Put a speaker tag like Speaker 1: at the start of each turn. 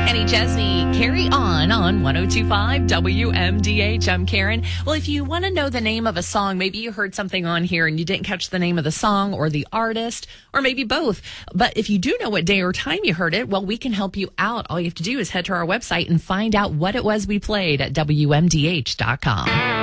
Speaker 1: Kenny Chesney, Carry On 102.5 WMDH. I'm Karen. Well, if you want to know the name of a song, maybe you heard something on here and you didn't catch the name of the song or the artist, or maybe both. But if you do know what day or time you heard it, well, we can help you out. All you have to do is head to our website and find out what it was we played at WMDH.com.